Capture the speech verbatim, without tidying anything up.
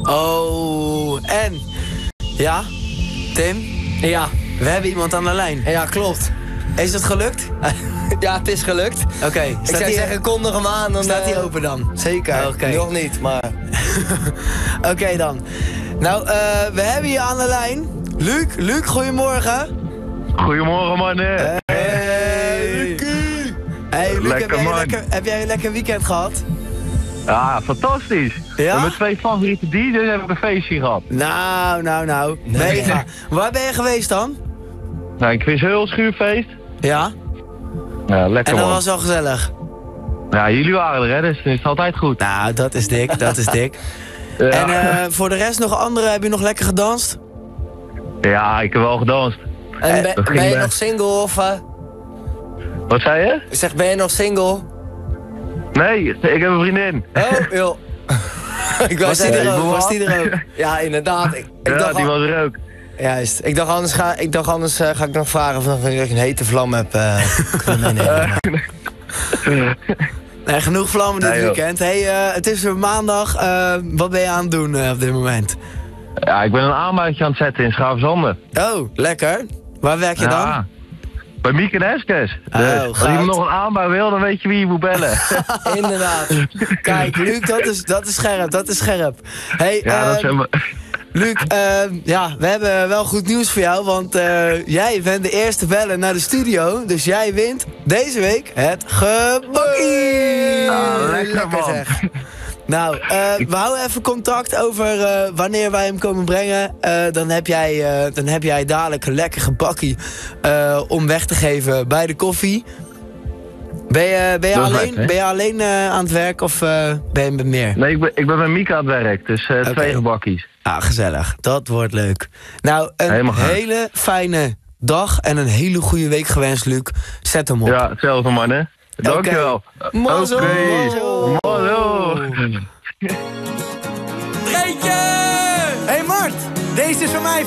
Oh, en? Ja? Tim? Ja. We hebben iemand aan de lijn. Ja, klopt. Is het gelukt? Ja, het is gelukt. Oké. Okay. Ik zou die... zeggen, kondig hem aan. Dan, staat hij uh... open dan? Zeker. Okay. Nog niet, maar... Oké okay, dan. Nou, uh, we hebben hier aan de lijn... Luc, Luc, goedemorgen. Goedemorgen, man. Hey, hey. Hey, Luc, lekker, heb, jij man. Lekker, heb jij een lekker weekend gehad? Ja, fantastisch. Ja? Met mijn twee favoriete D J's heb ik een feestje gehad. Nou, nou, nou. Nee. Mega. Waar ben je geweest dan? Nou, een Quiz Heel schuurfeest. Ja? Ja, lekker, en dat man. was wel gezellig? Ja, jullie waren er, hè, dus het is altijd goed. Nou, dat is dik, dat is dik. Ja. En uh, voor de rest nog andere, heb je nog lekker gedanst? Ja, ik heb wel gedanst. En ben, Dat ging ben je best. nog single of... Uh... Wat zei je? Zeg, ben je nog single? Nee, ik heb een vriendin. Oh, joh. Ik Was die zeggen, er ook? ik Was die er ook? Ja, inderdaad. Ik, ik Ja, dacht die al... was er ook. Juist. Ik dacht anders ga ik, dacht anders, uh, ga ik nog vragen of nog een, een hete vlam heb. Uh, kunnen meenemen. Nee, genoeg vlammen dit Nee, joh. weekend. Hey, uh, het is weer maandag. Uh, wat ben je aan het doen uh, op dit moment? Ja, ik ben een aanbuitje aan het zetten in Schaafzanden. Oh, lekker. Waar werk je dan? Ja, bij Miek en Eskes. Oh, Dus, als goud. iemand nog een aanbouw wil, dan weet je wie je moet bellen. Inderdaad. Kijk, Luc, dat is, dat is scherp, dat is scherp. Hey, Ja, dat uh, zijn we... Luc, uh, ja, we hebben wel goed nieuws voor jou, want uh, jij bent de eerste bellen naar de studio. Dus jij wint deze week het gebakkie. Ah, lekker, Lekker man. zeg. Nou, uh, we houden even contact over uh, wanneer wij hem komen brengen. Uh, dan, heb jij, uh, dan heb jij dadelijk een lekker gebakkie uh, om weg te geven bij de koffie. Ben je, ben je, Dat is alleen, lekker. ben je alleen uh, aan het werk of uh, ben je met meer? Nee, ik ben, ik ben met Miek aan het werk, dus uh, Oké. twee gebakkies. Ah, gezellig. Dat wordt leuk. Nou, een Helemaal goed. hele fijne dag en een hele goede week gewenst, Luc. Zet hem op. Ja, hetzelfde, man, hè. Dankjewel. Mazzel, Oké. mazzel. Mazzel. Hey Mart, deze is van mij.